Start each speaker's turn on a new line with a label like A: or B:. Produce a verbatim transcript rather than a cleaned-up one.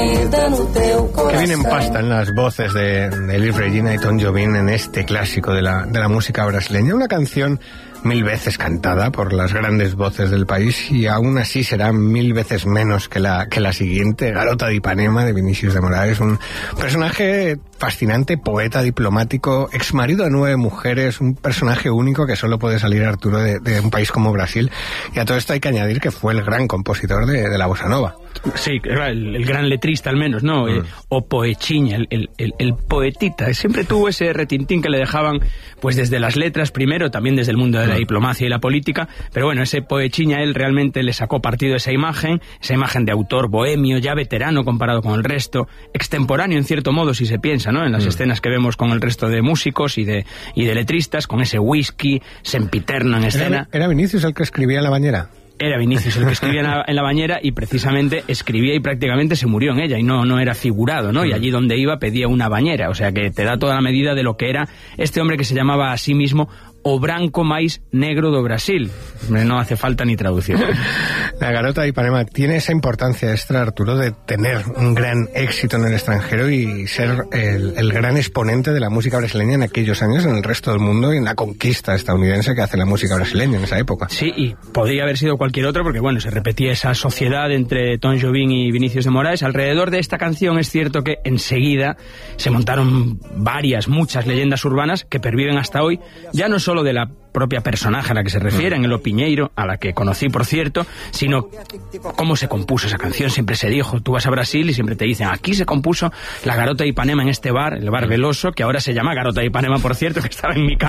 A: Que bien empastan las voces de, de Elis Regina y Tom Jobim en este clásico de la, de la música brasileña. Una canción mil veces cantada por las grandes voces del país y aún así será mil veces menos que la, que la siguiente, Garota de Ipanema, de Vinícius de Moraes, un personaje fascinante, poeta, diplomático, exmarido de nueve mujeres, un personaje único que solo puede salir Arturo de, de un país como Brasil. Y a todo esto hay que añadir que fue el gran compositor de, de la bossa nova.
B: Sí, el, el gran letrista al menos, ¿no? Mm. Eh, o poechiña, el, el, el, el poetita. Siempre tuvo ese retintín que le dejaban, pues desde las letras primero, también desde el mundo de la diplomacia y la política, pero bueno, ese poechiña él realmente le sacó partido de esa imagen, esa imagen de autor bohemio, ya veterano comparado con el resto, extemporáneo en cierto modo si se piensa, ¿no? En las mm. escenas que vemos con el resto de músicos y de, y de letristas, con ese whisky sempiterno en escena.
A: ¿Era, era Vinícius el que escribía en la bañera?
B: Era Vinícius el que escribía en la, en la bañera y precisamente escribía y prácticamente se murió en ella y no, no era figurado, ¿no? Y allí donde iba pedía una bañera, o sea que te da toda la medida de lo que era este hombre que se llamaba a sí mismo o branco máis negro do Brasil. No hace falta ni traducir.
A: La Garota de Ipanema tiene esa importancia extra, Arturo, de tener un gran éxito en el extranjero y ser el, el gran exponente de la música brasileña en aquellos años en el resto del mundo y en la conquista estadounidense que hace la música brasileña en esa época.
B: Sí, y podría haber sido cualquier otro porque, bueno, se repetía esa sociedad entre Tom Jobim y Vinícius de Moraes. Alrededor de esta canción es cierto que enseguida se montaron varias, muchas leyendas urbanas que perviven hasta hoy, ya no solo de la propia personaje a la que se refiere, en el Piñeiro, a la que conocí por cierto, sino cómo se compuso esa canción. Siempre se dijo, tú vas a Brasil y siempre te dicen, aquí se compuso la Garota de Ipanema en este bar, el bar Veloso, que ahora se llama Garota de Ipanema por cierto, que estaba en mi casa.